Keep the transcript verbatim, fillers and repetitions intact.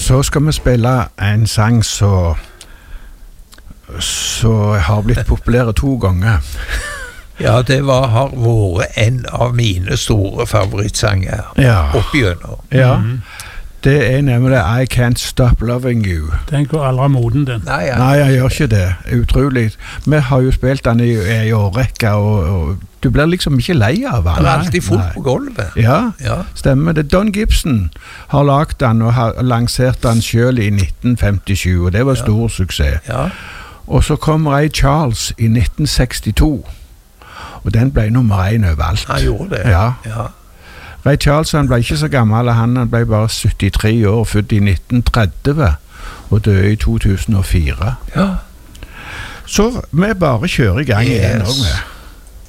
Så skal vi spille en sang som så har blitt populær to ganger. Ja, det var, har vært en av mine store favorittsanger Ja. oppigjennom. Ja. Mm. Det er nemlig I Can't Stop Loving You. Den går aldri moden, den. Nei, ja. Nei, jeg gjør ikke det. Utrolig. Vi har jo spilt den i, i årrekke, og, og du blir liksom ikke lei av den. Han er alltid fullt Nei. på gulvet. Ja, Ja. stemmer det. Don Gibson har lagt den og har lansert den selv i nitten femtisju, og det var stor suksess. Ja. Og så kom Ray Charles i nitten sekstito, og den ble nummer en overalt. Han gjorde det. Ja. Ja. Ray Charles han ble ikke så gammel, han, han ble bare syttitre år, født i nitten tretti og døde i to tusen og fire. Ja. Så vi bare kjører i gang igjen Yes. også med.